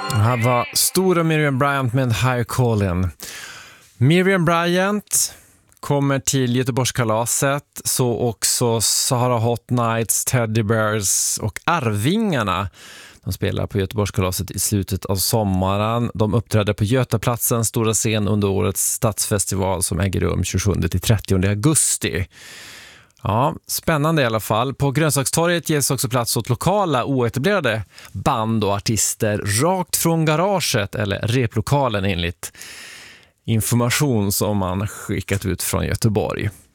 Det här var stora Miriam Bryant med Higher Callin'. Miriam Bryant kommer till Göteborgskalaset, så också Sahara Hot Nights, Teddy Bears och Arvingarna. De spelar på Göteborgskalaset i slutet av sommaren. De uppträder på Götaplatsen, stora scen under årets stadsfestival som äger rum 27-30 augusti. Ja, spännande i alla fall. På Grönsakstorget ges också plats åt lokala oetablerade band och artister rakt från garaget eller replokalen enligt information som man skickat ut från Göteborg.